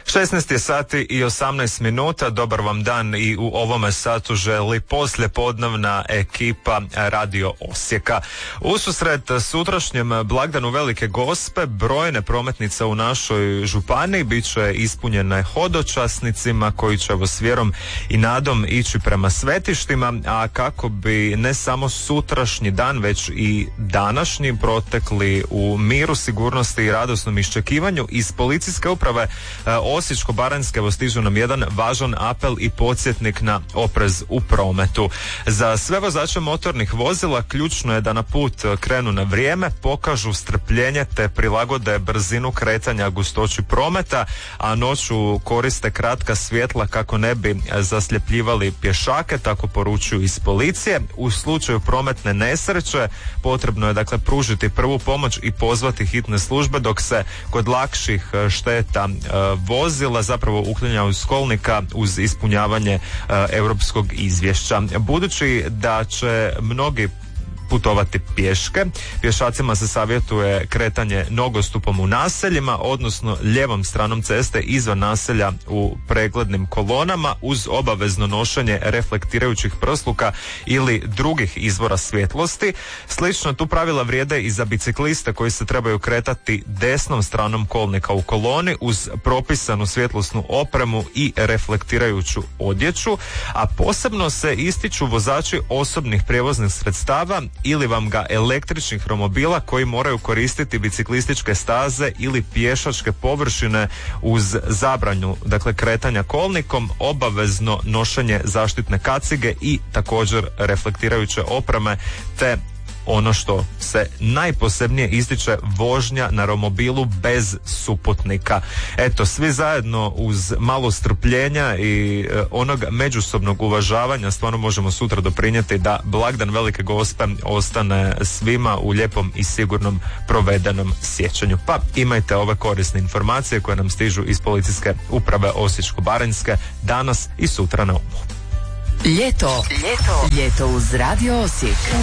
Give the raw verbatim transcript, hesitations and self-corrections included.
šesnaest je sati i osamnaest minuta. Dobar vam dan i u ovome satu želi poslijepodnevna ekipa Radio Osijeka. Ususret sutrašnjem blagdanu Velike Gospe brojne prometnice u našoj županiji bit će ispunjene hodočasnicima koji će s vjerom i nadom ići prema svetištima, a kako bi ne samo sutrašnji dan već i današnji protekli u miru, sigurnosti i radosnom iščekivanju, iz policijske uprave Osječko-baranjske evo stižu nam jedan važan apel i podsjetnik na oprez u prometu. Za sve vozače motornih vozila ključno je da na put krenu na vrijeme, pokažu strpljenje te prilagode brzinu kretanja gustoći prometa, a noću koriste kratka svjetla kako ne bi zasljepljivali pješake, tako poručuju iz policije. U slučaju prometne nesreće potrebno je dakle pružiti prvu pomoć i pozvati hitne službe, dok se kod lakših šteta e, vozila zapravo uklanjaju uz kolnika uz ispunjavanje e, europskog izvješća. Budući da će mnogi putovati pješke, pješacima se savjetuje kretanje nogostupom u naseljima, odnosno lijevom stranom ceste izvan naselja u preglednim kolonama uz obavezno nošenje reflektirajućih prsluka ili drugih izvora svjetlosti. Slično tu pravila vrijede i za bicikliste koji se trebaju kretati desnom stranom kolnika u koloni uz propisanu svjetlosnu opremu i reflektirajuću odjeću, a posebno se ističu vozači osobnih prijevoznih sredstava ili vam ga električnih romobila koji moraju koristiti biciklističke staze ili pješačke površine uz zabranju dakle kretanja kolnikom, obavezno nošenje zaštitne kacige i također reflektirajuće opreme, te ono što se najposebnije ističe, vožnja na romobilu bez suputnika. Eto, svi zajedno uz malo strpljenja i e, onog međusobnog uvažavanja stvarno možemo sutra doprinijeti da blagdan Velike Gospe ostane svima u lijepom i sigurnom provedenom sjećanju. Pa imajte ove korisne informacije koje nam stižu iz policijske uprave Osječko-baranjske danas i sutra na umu. Ljeto, ljeto, ljeto uz Radio Osijek.